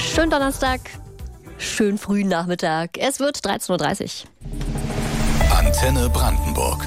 Schönen Donnerstag, schönen frühen Nachmittag. Es wird 13.30 Uhr. Antenne Brandenburg.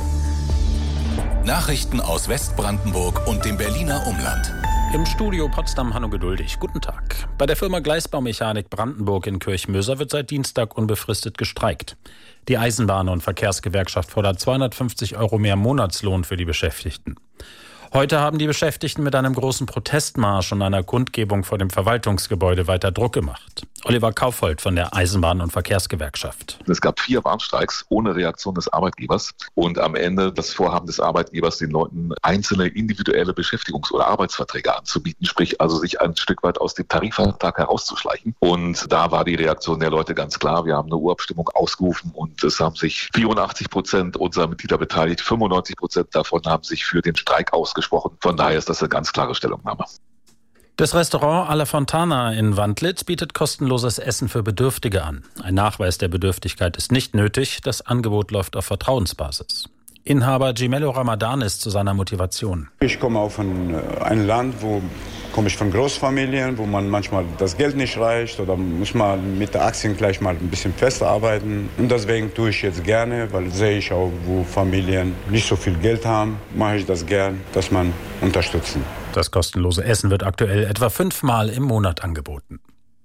Nachrichten aus Westbrandenburg und dem Berliner Umland. Im Studio Potsdam Hanno Geduldig. Guten Tag. Bei der Firma Gleisbaumechanik Brandenburg in Kirchmöser wird seit Dienstag unbefristet gestreikt. Die Eisenbahn- und Verkehrsgewerkschaft fordert 250 € mehr Monatslohn für die Beschäftigten. Heute haben die Beschäftigten mit einem großen Protestmarsch und einer Kundgebung vor dem Verwaltungsgebäude weiter Druck gemacht. Oliver Kaufhold von der Eisenbahn- und Verkehrsgewerkschaft. Es gab 4 Warnstreiks ohne Reaktion des Arbeitgebers und am Ende das Vorhaben des Arbeitgebers, den Leuten einzelne individuelle Beschäftigungs- oder Arbeitsverträge anzubieten, sprich also sich ein Stück weit aus dem Tarifvertrag herauszuschleichen. Und da war die Reaktion der Leute ganz klar. Wir haben eine Urabstimmung ausgerufen und es haben sich 84% unserer Mitglieder beteiligt. 95% davon haben sich für den Streik ausgesprochen. Von daher ist das eine ganz klare Stellungnahme. Das Restaurant Alla Fontana in Wandlitz bietet kostenloses Essen für Bedürftige an. Ein Nachweis der Bedürftigkeit ist nicht nötig. Das Angebot läuft auf Vertrauensbasis. Inhaber Gimello Ramadan ist zu seiner Motivation. Ich komme auch von einem Land, komme ich von Großfamilien, wo man manchmal das Geld nicht reicht oder muss man mit der Aktien gleich mal ein bisschen fester arbeiten. Und deswegen tue ich jetzt gerne, weil sehe ich auch, wo Familien nicht so viel Geld haben, mache ich das gern, dass man unterstützen. Das kostenlose Essen wird aktuell etwa 5-mal im Monat angeboten.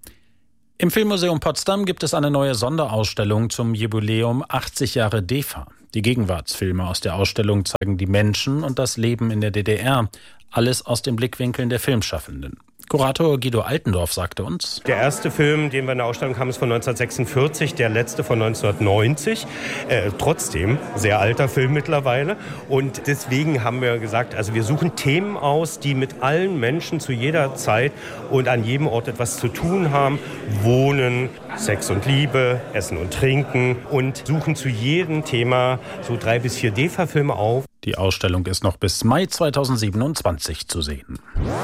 Im Filmmuseum Potsdam gibt es eine neue Sonderausstellung zum Jubiläum 80 Jahre DEFA. Die Gegenwartsfilme aus der Ausstellung zeigen die Menschen und das Leben in der DDR. Alles aus den Blickwinkeln der Filmschaffenden. Kurator Guido Altendorf sagte uns: Der erste Film, den wir in der Ausstellung haben, ist von 1946, der letzte von 1990. Trotzdem, sehr alter Film mittlerweile. Und deswegen haben wir gesagt, also wir suchen Themen aus, die mit allen Menschen zu jeder Zeit und an jedem Ort etwas zu tun haben. Wohnen, Sex und Liebe, Essen und Trinken und suchen zu jedem Thema so 3 bis 4 DEFA-Filme auf. Die Ausstellung ist noch bis Mai 2027 zu sehen.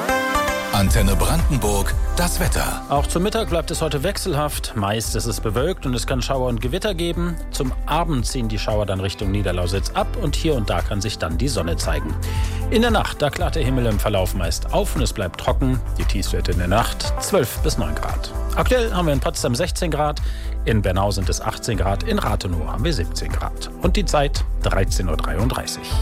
Antenne Brandenburg, das Wetter. Auch zum Mittag bleibt es heute wechselhaft. Meist ist es bewölkt und es kann Schauer und Gewitter geben. Zum Abend ziehen die Schauer dann Richtung Niederlausitz ab und hier und da kann sich dann die Sonne zeigen. In der Nacht, da klart der Himmel im Verlauf meist auf und es bleibt trocken. Die Tiefstwerte in der Nacht 12 bis 9 Grad. Aktuell haben wir in Potsdam 16 Grad, in Bernau sind es 18 Grad, in Rathenow haben wir 17 Grad. Und die Zeit 13.33 Uhr.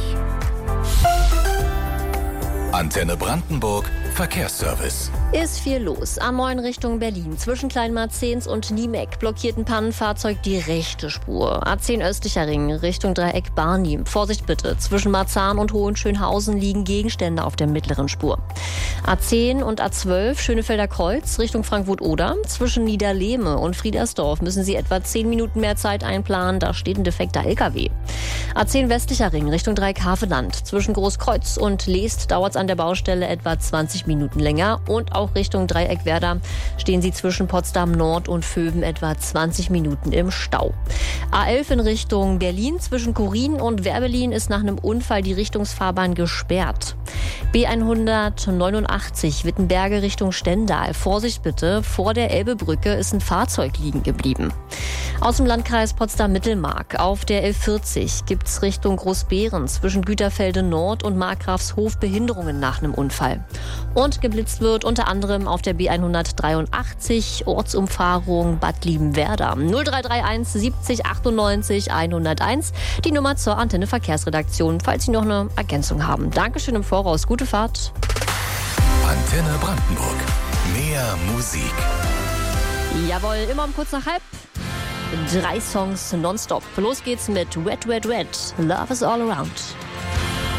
Antenne Brandenburg, Verkehrsservice. Ist viel los. A9 Richtung Berlin. Zwischen Kleinmarzens und Niemeck blockiert ein Pannenfahrzeug die rechte Spur. A10 östlicher Ring Richtung Dreieck Barnim. Vorsicht bitte. Zwischen Marzahn und Hohenschönhausen liegen Gegenstände auf der mittleren Spur. A10 und A12 Schönefelder Kreuz Richtung Frankfurt-Oder. Zwischen Niederlehme und Friedersdorf müssen Sie etwa 10 Minuten mehr Zeit einplanen. Da steht ein defekter LKW. A10 westlicher Ring Richtung Dreieck Havelland. Zwischen Großkreuz und Leest dauert es an der Baustelle etwa 20 Minuten länger. Und auch Richtung Dreieck Werder stehen Sie zwischen Potsdam Nord und Vöwen etwa 20 Minuten im Stau. A11 in Richtung Berlin. Zwischen Korin und Werbelin ist nach einem Unfall die Richtungsfahrbahn gesperrt. B189 Wittenberge Richtung Stendal. Vorsicht bitte, vor der Elbebrücke ist ein Fahrzeug liegen geblieben. Aus dem Landkreis Potsdam-Mittelmark auf der L40 gibt's Richtung Großbeeren zwischen Güterfelde Nord und Markgrafshof Behinderungen nach einem Unfall. Und geblitzt wird unter anderem auf der B183 Ortsumfahrung Bad Liebenwerda. 0331 70 98 101 die Nummer zur Antenne Verkehrsredaktion, falls Sie noch eine Ergänzung haben. Dankeschön im Voraus, gute Fahrt. Antenne Brandenburg, mehr Musik. Jawohl, immer um kurz nach halb. 3 Songs nonstop. Los geht's mit Wet, Wet, Wet. Love is all around.